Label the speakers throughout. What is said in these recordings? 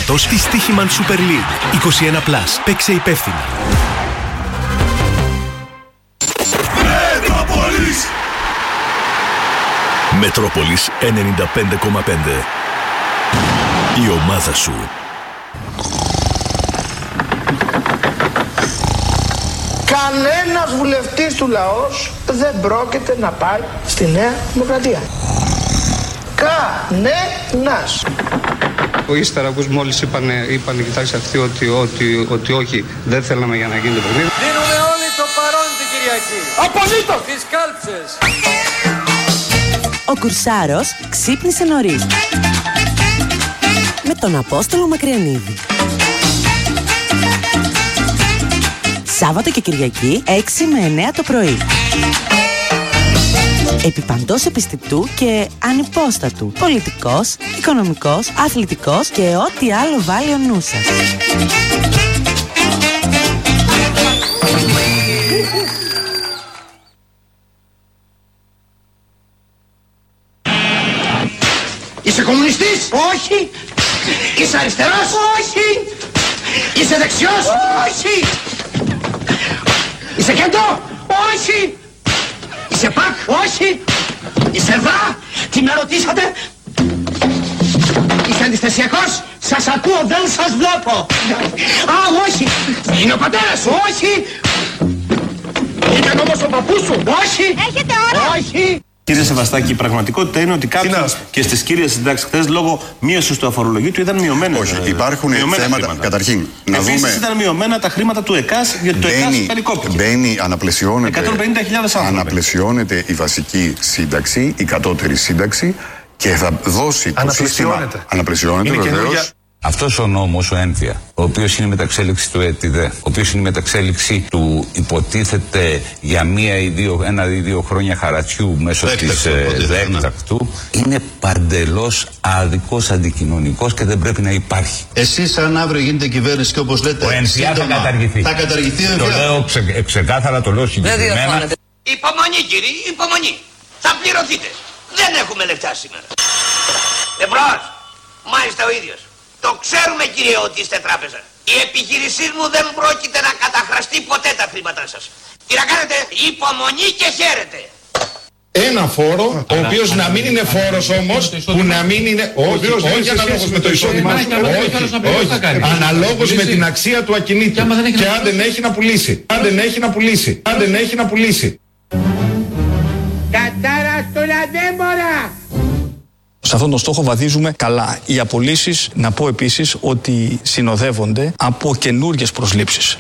Speaker 1: πρωταθλήματος της Στοίχημαν Super League. 21+. Παίξε υπεύθυνα. Μετρόπολης 95,5. Η ομάδα σου.
Speaker 2: Κανένας βουλευτής του λαός δεν πρόκειται να πάει στη Νέα Δημοκρατία. Κανένας.
Speaker 3: Ύστερα που μόλις είπανε κοιτάξτε αυτοί ότι όχι, δεν θέλαμε για να γίνει το παιχνίδι.
Speaker 4: Δίνουμε όλοι το παρόν την Κυριακή.
Speaker 2: Απολύτως!
Speaker 4: Τις κάλψες.
Speaker 5: Ο Κουρσάρος ξύπνησε νωρίς με τον Απόστολο Μακριανίδη. Σάββατο και Κυριακή 6 με 9 το πρωί. Επί παντός επιστητού και ανυπόστατου. Πολιτικός, οικονομικός, αθλητικός και ό,τι άλλο βάλει ο νους σας.
Speaker 2: Είσαι κομμουνιστής? Όχι. Είσαι αριστερός? Όχι. Είσαι δεξιός? Όχι. Είσαι κέντρο? Όχι. Είσαι πακ? Όχι. Είσαι δα? Τι με ρωτήσατε? Είσαι αντιστασιακός? Σας ακούω, δεν σας βλέπω. Α, όχι. Είναι ο πατέρας σου? Όχι. Ήταν όμως ο παππούς σου? Όχι.
Speaker 6: Έχετε ώρα?
Speaker 2: Όχι.
Speaker 7: Κύριε Σεβαστάκη, η πραγματικότητα είναι ότι κάποιοι και στις κύριες συντάξεις χθες λόγω μείωσης του αφορολογήτου ήταν μειωμένες.
Speaker 8: Όχι, υπάρχουν θέματα.
Speaker 7: Χρήματα.
Speaker 8: Καταρχήν, να
Speaker 7: επίσης
Speaker 8: δούμε.
Speaker 7: Ήταν μειωμένα τα χρήματα του ΕΚΑΣ, γιατί το ΕΚΑΣ περικόπηκε.
Speaker 8: Μπαίνει, αναπλαισιώνεται.
Speaker 7: 150.000 άνθρωποι.
Speaker 8: Αναπλαισιώνεται η βασική σύνταξη, η κατώτερη σύνταξη και θα δώσει το σύστημα. Αναπλαισιώνεται βεβαίως.
Speaker 9: Αυτός ο νόμος, ο ένθια, ο οποίος είναι μεταξέλιξη του ΕΤΙΔΕ, ο οποίος είναι μεταξέλιξη του υποτίθεται για ένα ή δύο χρόνια χαρατσιού μέσω της έκτακτου, είναι παντελώς άδικος, αντικοινωνικός και δεν πρέπει να υπάρχει.
Speaker 10: Εσείς αν αύριο γίνεται κυβέρνηση και όπως λέτε,
Speaker 9: ο ένθια θα καταργηθεί.
Speaker 10: Θα καταργηθεί ο ένθια.
Speaker 9: Το λέω ξεκάθαρα, το λέω συγκεκριμένα.
Speaker 11: Υπομονή κύριε, υπομονή. Θα πληρωθείτε. Δεν έχουμε λεφτά σήμερα. Εμπρός, μάλιστα ο ίδιος. Το ξέρουμε κύριε ότι είστε τράπεζα. Η επιχείρησή μου δεν πρόκειται να καταχραστεί ποτέ τα χρήματά σας. Τι να κάνετε, υπομονή και χαίρετε.
Speaker 12: Ένα φόρο, ο οποίος να μην είναι φόρος όμως, που να μην είναι. Όχι, όχι αναλόγως με το εισόδημά σου. Όχι, αναλόγως με την αξία του ακινήτου. Και αν δεν έχει να πουλήσει. Αν δεν έχει να πουλήσει. Αν δεν έχει να πουλήσει.
Speaker 2: Κατάρα στον αντέμπορα!
Speaker 13: Σε αυτόν τον στόχο βαδίζουμε καλά. Οι απολύσεις, να πω επίσης, ότι συνοδεύονται από καινούργιες προσλήψεις.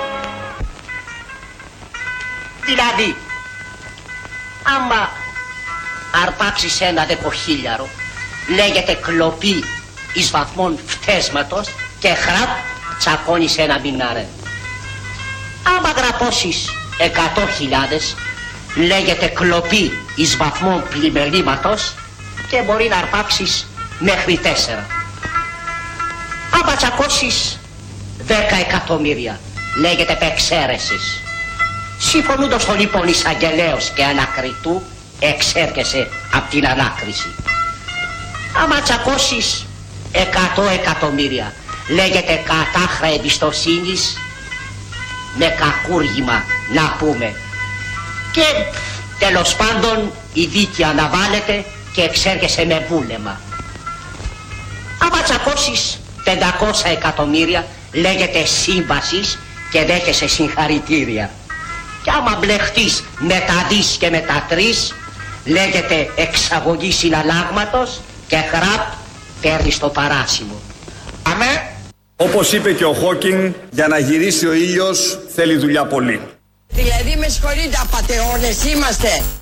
Speaker 11: Δηλαδή, άμα αρπάξεις ένα 10.000, λέγεται κλοπή εις βαθμών φτέσματος και χραπ τσακώνεις ένα μηνάρε. Άμα γραπώσεις 100.000, λέγεται κλοπή εις βαθμών πλημελήματος και μπορεί να αρπάξεις μέχρι 4. Άμα τσακώσεις 10 εκατομμύρια, λέγεται επεξαίρεσης. Συμφωνούντος το λοιπόν εισαγγελέος και ανακριτού, εξέρχεσαι από την ανάκριση. Άμα τσακώσεις 100 εκατομμύρια, λέγεται κατάχρα εμπιστοσύνης με κακούργημα να πούμε. Και τέλος πάντων η δίκη αναβάλλεται και εξέρχεσαι με βούλεμα. Άμα τσακώσεις 500 εκατομμύρια, λέγεται σύμβασης και δέχεσαι συγχαρητήρια. Και άμα μπλεχτείς με τα δις και με τα τρεις, λέγεται εξαγωγή συναλλάγματος και χραπ παίρνεις το παράσημο. Αμέ.
Speaker 14: Όπως είπε και ο Χόκινγκ, για να γυρίσει ο ήλιος θέλει δουλειά πολύ.
Speaker 15: Δηλαδή με συγχωρείτε, απατεώνες είμαστε.